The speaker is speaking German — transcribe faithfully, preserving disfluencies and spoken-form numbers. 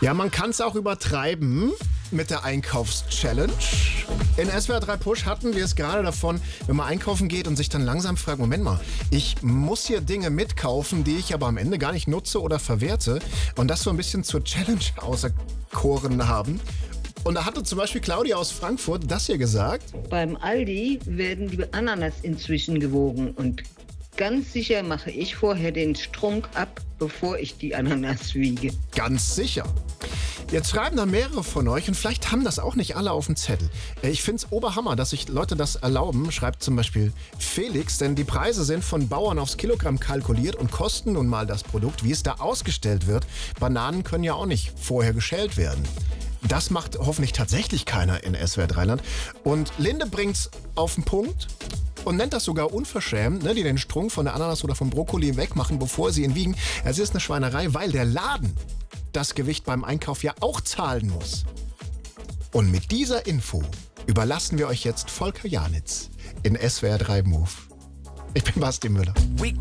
Ja, man kann es auch übertreiben mit der Einkaufschallenge. In S W R drei Push hatten wir es gerade davon, wenn man einkaufen geht und sich dann langsam fragt, Moment mal, ich muss hier Dinge mitkaufen, die ich aber am Ende gar nicht nutze oder verwerte. Und das so ein bisschen zur Challenge auserkoren haben. Und da hatte zum Beispiel Claudia aus Frankfurt das hier gesagt. Beim Aldi werden die Ananas inzwischen gewogen und ganz sicher mache ich vorher den Strunk ab, bevor ich die Ananas wiege. Ganz sicher. Jetzt schreiben da mehrere von euch und vielleicht haben das auch nicht alle auf dem Zettel. Ich finde es oberhammer, dass sich Leute das erlauben, schreibt zum Beispiel Felix, denn die Preise sind von Bauern aufs Kilogramm kalkuliert und kosten nun mal das Produkt, wie es da ausgestellt wird. Bananen können ja auch nicht vorher geschält werden. Das macht hoffentlich tatsächlich keiner in S W R drei Land. Und Linde bringt's auf den Punkt und nennt das sogar unverschämt, ne, die den Strunk von der Ananas oder vom Brokkoli wegmachen, bevor sie ihn wiegen. Es ist eine Schweinerei, weil der Laden das Gewicht beim Einkauf ja auch zahlen muss. Und mit dieser Info überlassen wir euch jetzt Volker Janitz in S W R drei Move. Ich bin Basti Müller.